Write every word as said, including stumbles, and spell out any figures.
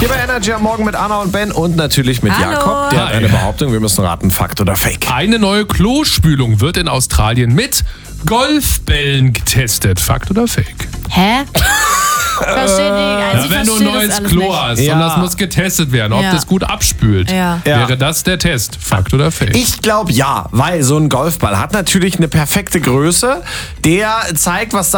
Hier bei Energy am Morgen mit Anna und Ben und natürlich mit Hallo. Jakob. Der hat Hi. eine Behauptung, wir müssen raten, Fakt oder Fake. Eine neue Klospülung wird in Australien mit Golfbällen getestet. Fakt oder Fake? Hä? Verstehe nicht. Also Ja, ich wenn du ein verstehe das neues alles Klo nicht. hast Ja. und das muss getestet werden, ob Ja. das gut abspült, Ja. Ja. wäre das der Test. Fakt oder Fake? Ich glaube ja, weil so ein Golfball hat natürlich eine perfekte Größe. Der zeigt, was